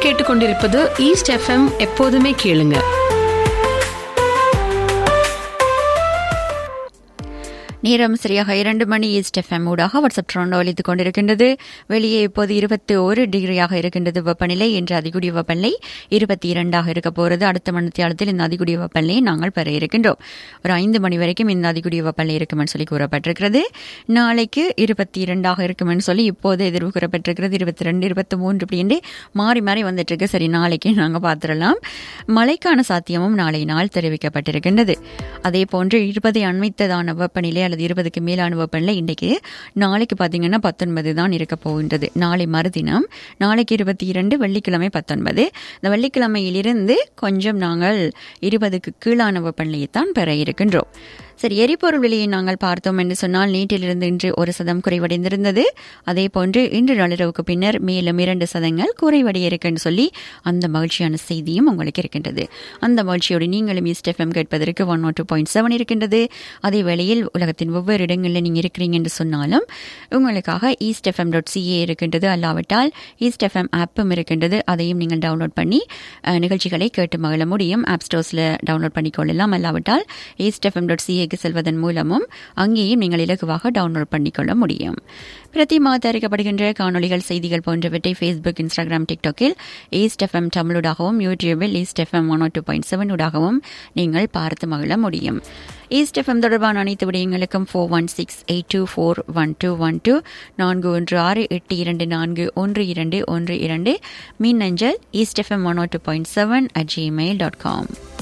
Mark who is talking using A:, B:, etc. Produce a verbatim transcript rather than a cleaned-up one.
A: கேட்டுக்கொண்டிருப்பது east FM. எப்போதுமே கேளுங்க.
B: நேரம் சரியாக இரண்டு மணி. ஈஸ்ட் எஃப்எம் ஊடாக வாட்ஸ்அப் ட்ரோண்டோ அளித்துக் கொண்டிருக்கின்றது. வெளியே இப்போது இருபத்தி ஒரு டிகிரியாக இருக்கின்றது வெப்பநிலை. இன்று அதிகூடிய வெப்பநிலை இருபத்தி இரண்டாக இருக்க போகிறது. அடுத்த மணித்தியாலத்தில் இந்த அதிகூடிய வெப்பநிலையை நாங்கள் பெற இருக்கின்றோம். ஒரு ஐந்து மணி வரைக்கும் இந்த அதிகூடிய வெப்பநிலை இருக்குமென்னு சொல்லி கூறப்பட்டிருக்கிறது. நாளைக்கு இருபத்தி இரண்டாக இருக்குமென்னு சொல்லி இப்போது எதிர்வு கூறப்பட்டிருக்கிறது. இருபத்தி ரெண்டு இருபத்தி மூன்று இப்படி மாறி மாறி வந்துட்டு இருக்கு. சரி, நாளைக்கு நாங்கள் பார்த்துடலாம். மழைக்கான சாத்தியமும் நாளை நாள் தெரிவிக்கப்பட்டிருக்கின்றது. அதே போன்று இருபதை அண்மித்ததான வெப்பநிலை அல்லது இருபதுக்கு மேலான வெப்பநிலை இன்றைக்கு நாளைக்கு பார்த்தீங்கன்னா பத்தொன்பது தான் இருக்க போகின்றது. நாளை மறுதினம் நாளைக்கு இருபத்தி இரண்டு, வெள்ளிக்கிழமை பத்தொன்பது. இந்த வெள்ளிக்கிழமையிலிருந்து கொஞ்சம் நாங்கள் இருபதுக்கு கீழான வெப்பநிலையை தான் பெற இருக்கின்றோம். சரி, எரிபொருள் விலையை நாங்கள் பார்த்தோம் என்று சொன்னால் நேற்றிலிருந்து இன்று ஒரு சதம் குறைவடைந்திருந்தது. அதே போன்று இன்று நள்ளிரவுக்கு பின்னர் மேலும் இரண்டு சதங்கள் குறைவடைய இருக்குன்னு சொல்லி அந்த மகிழ்ச்சியான செய்தியும் உங்களுக்கு இருக்கின்றது. அந்த மகிழ்ச்சியோடு நீங்களும் ஈஸ்ட் எஃப்எம் கேட்பதற்கு one not two point seven இருக்கின்றது. அதே வேளையில் உலகத்தின் ஒவ்வொரு இடங்களில் நீங்கள் இருக்கிறீங்க என்று சொன்னாலும் உங்களுக்காக ஈஸ்ட் எஃப்எம் டாட் சிஏ இருக்கின்றது. அல்லாவிட்டால் ஈஸ்ட் எஃப்எம் ஆப்பும் இருக்கின்றது. அதையும் நீங்கள் டவுன்லோட் பண்ணி நிகழ்ச்சிகளை கேட்டு மகிழ முடியும். App ஸ்டோர்ஸில் download பண்ணிக்கொள்ளலாம். அல்லாவிட்டால் east FM dot CA செல்வதன் மூலமும் அங்கேயும் நீங்கள் இலகுவாக டவுன்லோட் பண்ணிக்கொள்ள முடியும். பிரதி மாத தயாரிக்கப்படுகின்ற காணொலிகள், செய்திகள் போன்றவற்றை ஃபேஸ்புக், இன்ஸ்டாகிராம், டிக்டாக்கில் ஈஸ்ட் எஃப்எம் தமிழூடாகவும் யூடியூபில் east FM one two point seven ஊடாகவும் நீங்கள் பார்த்து மகிழ முடியும். ஈஸ்ட் எஃப்எம் தொடர்பான அனைத்து விடயங்களுக்கும் four one six eight two four one two one two நான்கு ஒன்று ஆறு எட்டு இரண்டு நான்கு ஒன்று இரண்டு ஒன்று இரண்டு மின்னஞ்சல் east FM one two point seven at Gmail dot com.